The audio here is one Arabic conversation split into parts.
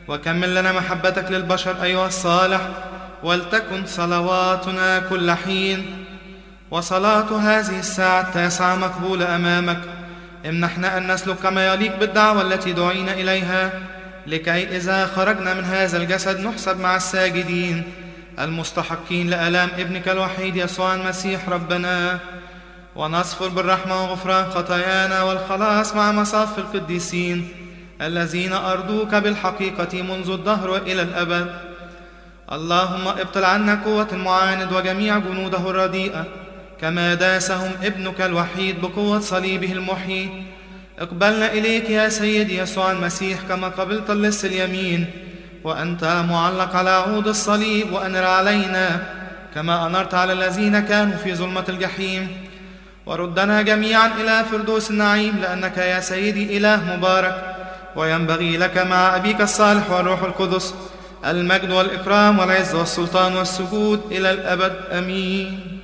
وكمل لنا محبتك للبشر أيها الصالح، ولتكن صلواتنا كل حين وصلاة هذه الساعة التاسعة مقبولة أمامك. امنحنا أن نسلك كما يليق بالدعوة التي دعينا إليها، لكي إذا خرجنا من هذا الجسد نحسب مع الساجدين المستحقين لآلام ابنك الوحيد يسوع المسيح ربنا، ونصفر بالرحمة وغفران خطايانا والخلاص مع مصاف القديسين الذين أرضوك بالحقيقة منذ الدهر وإلى الأبد. اللهم ابطل عنا قوة المعاند وجميع جنوده الرديئة، كما داسهم ابنك الوحيد بقوة صليبه المحيي. اقبلنا إليك يا سيدي يسوع المسيح كما قبلت اللص اليمين وأنت معلق على عود الصليب، وأنر علينا كما أنرت على الذين كانوا في ظلمة الجحيم، وردنا جميعا إلى فردوس النعيم، لأنك يا سيدي إله مبارك، وينبغي لك مع أبيك الصالح والروح القدس المجد والإكرام والعز والسلطان والسجود إلى الأبد آمين.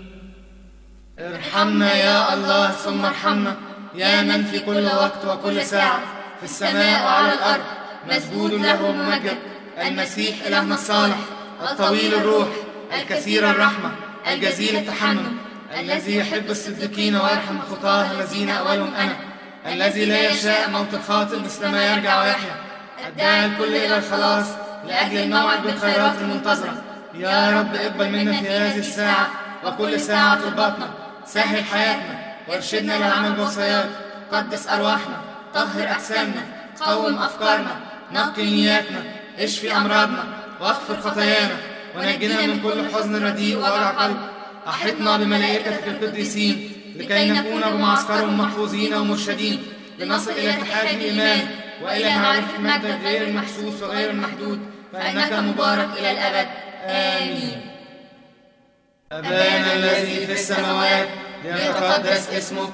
ارحمنا يا الله ثم ارحمنا، يا من في كل وقت وكل ساعة في السماء وعلى الأرض مسجود له وممجد، المسيح إلهنا الصالح الطويل الروح الكثير الرحمة الجزيل التحنن، الذي يحب الصديقين ويرحم الخطاة الذين أولهم أنا، الذي لا يشاء موت الخاطئ مثل ما يرجع ويحيا، الداعي الكل إلى الخلاص لأجل الموعد بالخيرات المنتظرة. يا رب اقبل منا في هذه الساعة وكل ساعة طلباتنا، سهل حياتنا وارشدنا للعمل بوصاياك، قدس أرواحنا، طهر أجسامنا، قوم أفكارنا، نقي نياتنا، اشفي أمراضنا واغفر خطايانا، ونجنا من كل حزن رديء ووجع قلب. أحطنا بملائكتك القديسين لكي نكون بمعسكرهم محفوظين ومرشدين، لنصل إلى اتحاد الإيمان وإلى معرفة مجدك غير المحسوس وغير المحدود، فإنك مبارك إلى الأبد آمين. أبانا الذي في السماوات، ليتقدس اسمك،